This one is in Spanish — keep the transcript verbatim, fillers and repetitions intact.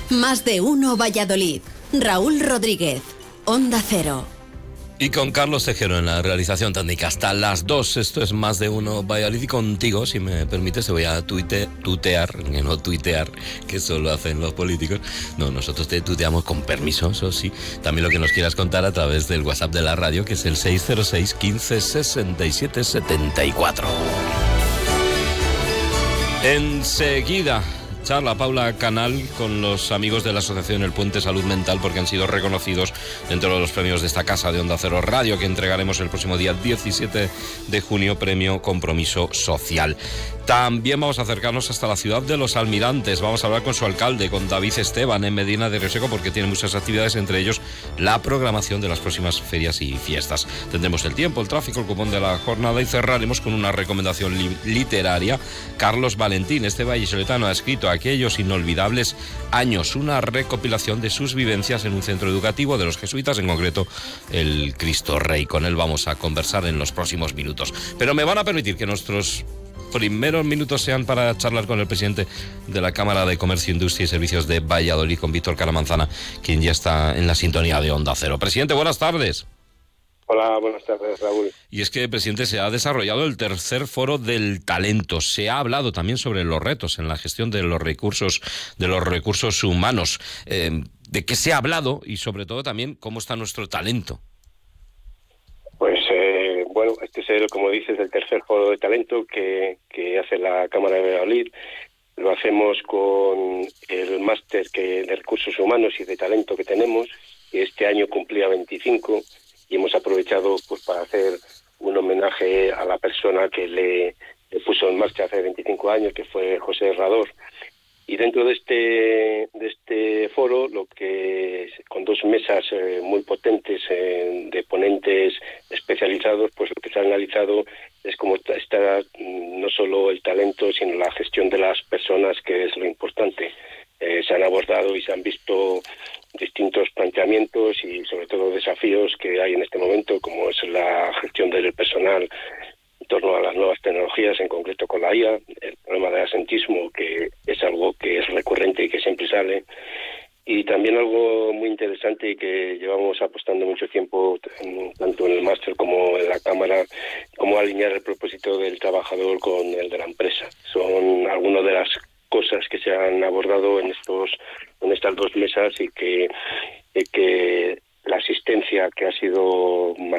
Más de uno Valladolid. Raúl Rodríguez, Onda Cero. Y con Carlos Tejero en la realización técnica hasta las dos. Esto es Más de uno Valladolid, y contigo, si me permites, te voy a tuite, tutear, que no tuitear, que eso lo hacen los políticos. No, nosotros te tuteamos con permiso, eso sí. También lo que nos quieras contar a través del WhatsApp de la radio, que es el seis cero seis, quince, sesenta y siete, setenta y cuatro. Enseguida charla Paula Canal con los amigos de la Asociación El Puente Salud Mental, porque han sido reconocidos dentro de los premios de esta casa de Onda Cero Radio, que entregaremos el próximo día diecisiete de junio, premio Compromiso Social. También vamos a acercarnos hasta la ciudad de Los Almirantes. Vamos a hablar con su alcalde, con David Esteban, en Medina de Rioseco, porque tiene muchas actividades, entre ellos la programación de las próximas ferias y fiestas. Tendremos el tiempo, el tráfico, el cupón de la jornada, y cerraremos con una recomendación li- literaria. Carlos Valentín, este vallisoletano, ha escrito Aquellos inolvidables años, una recopilación de sus vivencias en un centro educativo de los jesuitas, en concreto el Cristo Rey. Con él vamos a conversar en los próximos minutos. Pero me van a permitir que nuestros primeros minutos sean para charlar con el presidente de la Cámara de Comercio, Industria y Servicios de Valladolid, con Víctor Caramanzana, quien ya está en la sintonía de Onda Cero. Presidente, buenas tardes. Hola, buenas tardes, Raúl. Y es que, presidente, se ha desarrollado el tercer foro del talento. Se ha hablado también sobre los retos en la gestión de los recursos, de los recursos humanos. Eh, ¿De qué se ha hablado? Y sobre todo también, ¿cómo está nuestro talento? Pues eh, bueno, este es, el, como dices, el tercer foro de talento que, que hace la Cámara de Valladolid. Lo hacemos con el máster que, de recursos humanos y de talento que tenemos, que este año cumplía veinticinco, y hemos aprovechado pues para hacer un homenaje a la persona que le, le puso en marcha hace veinticinco años, que fue José Herrador. Y dentro de este de este foro, lo que con dos mesas eh, muy potentes eh, de ponentes especializados, pues lo que se ha analizado es cómo está, está no solo el talento, sino la gestión de las personas, que es lo importante. Eh, se han abordado y se han visto distintos planteamientos y sobre todo desafíos que hay en este momento, como es la gestión del personal en torno a las nuevas tecnologías, en concreto con la I A, el problema del asentismo, que es algo que es recurrente y que siempre sale, y también algo muy interesante y que llevamos apostando mucho tiempo, tanto en el máster como en la Cámara, cómo alinear el propósito del trabajador con el de la empresa. Son algunas de las cosas que se han abordado en estos en estas dos mesas, y que, y que la asistencia, que ha sido